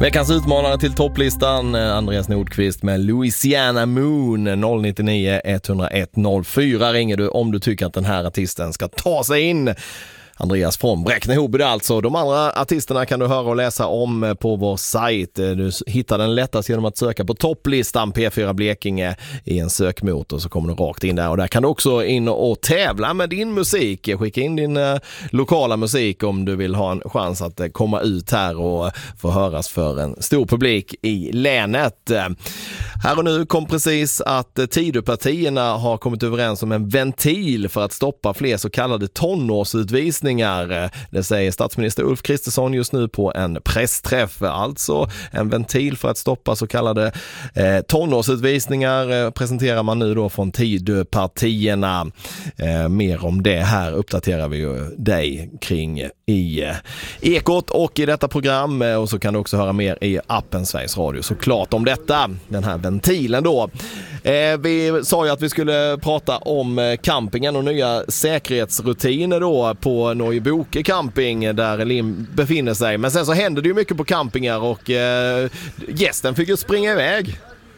Veckans utmanare till topplistan, Andreas Nordqvist med Louisiana Moon. 099 101 04 ringer du om du tycker att den här artisten ska ta sig in. Andreas från Bräkne-Hoby alltså. De andra artisterna kan du höra och läsa om på vår sajt. Du hittar den lättast genom att söka på topplistan P4 Blekinge i en sökmotor, så kommer du rakt in där. Och där kan du också in och tävla med din musik. Skicka in din lokala musik om du vill ha en chans att komma ut här och få höras för en stor publik i länet. Här och nu kom precis att Tidöpartierna har kommit överens om en ventil för att stoppa fler så kallade tonårsutvisningar. Det säger statsminister Ulf Kristersson just nu på en pressträff. Alltså en ventil för att stoppa så kallade tonårsutvisningar presenterar man nu då från Tidöpartierna. Mer om det här uppdaterar vi ju dig kring i Ekot och i detta program, och så kan du också höra mer i appen Sveriges Radio såklart om detta, den här ventilen då. Vi sa ju att vi skulle prata om campingen och nya säkerhetsrutiner då på Neuboke camping där Lim befinner sig. Men sen så händer det ju mycket på campingar och gästen fick ju springa iväg.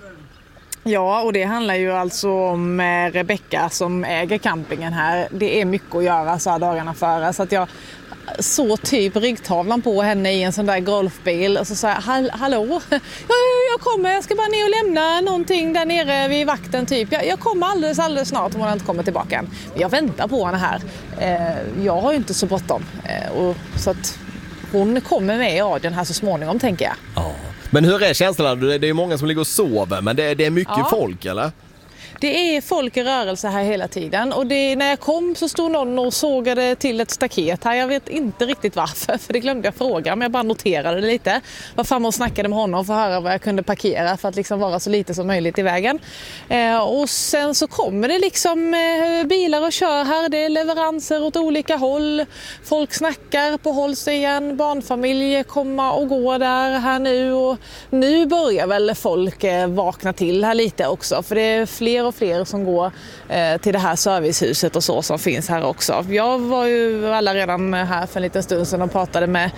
Ja, och det handlar ju alltså om Rebecka som äger campingen här. Det är mycket att göra så här dagarna före, så att jag så typ ryggtavlan på henne i en sån där golfbil och så sa jag, hallå, jag kommer, jag ska bara ner och lämna någonting där nere vid vakten typ. Jag kommer alldeles snart om hon inte kommer tillbaka än. Jag väntar på henne här. Jag har ju inte så bråttom. Så att hon kommer med i radion här så småningom, tänker jag. Ja. Men hur är känslan? Det är många som ligger och sover, men det är mycket folk, eller? Det är folk i rörelse här hela tiden, och när jag kom så stod någon och sågade till ett staket här. Jag vet inte riktigt varför, för det glömde jag fråga, men jag bara noterade det lite. Var framme och snackade med honom för att höra vad jag kunde parkera för att liksom vara så lite som möjligt i vägen. Och sen så kommer det liksom bilar och kör här. Det är leveranser åt olika håll. Folk snackar på hålls igen. Barnfamiljer kommer och går där här nu. Och nu börjar väl folk vakna till här lite också, för det är fler och fler som går till det här servicehuset och så som finns här också. Jag var ju alla redan här för en liten stund sedan och pratade med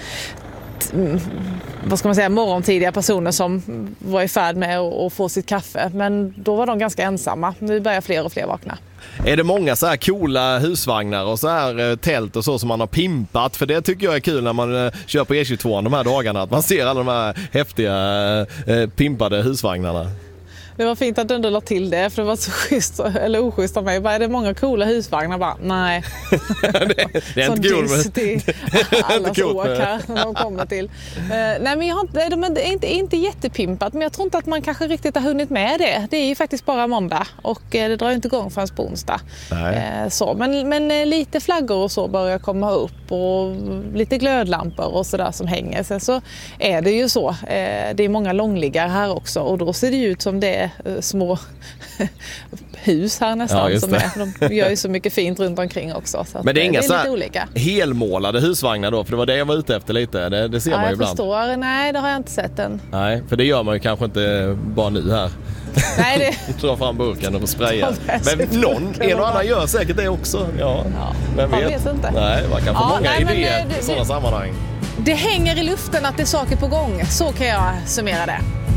morgontidiga personer som var i färd med att få sitt kaffe, men då var de ganska ensamma. Nu börjar fler och fler vakna. Är det många så här coola husvagnar och så här tält och så som man har pimpat? För det tycker jag är kul när man kör på E22 de här dagarna, att man ser alla de här häftiga pimpade husvagnarna. Det var fint att du ändå la till det, för det var så schysst, eller oschysst av mig. Bara, är det många coola husvagnar? Bara, nej. det är inte kul. Allas åkar när de kommer till. Nej, men det är inte jättepimpat, men jag tror inte att man kanske riktigt har hunnit med det. Det är ju faktiskt bara måndag och det drar inte igång förrän på onsdag. Så, men lite flaggor och så börjar komma upp och lite glödlampor och sådär som hänger. Sen så är det ju så. Det är många långliggare här också, och då ser det ut som det är små hus här nästan. Ja, som de gör ju så mycket fint runt omkring också. Så men det är inga så lite olika. Helmålade husvagnar då? För det var det jag var ute efter lite. Det ser man ju ibland. Förstår. Nej, det har jag inte sett än. Nej, för det gör man ju kanske inte bara nu här. Nej, dra fram burken och spraya. Men en och annan gör säkert det också. Ja. Man vet inte. Nej, man kan få många idéer i sådana sammanhang. Det hänger i luften att det är saker på gång. Så kan jag summera det.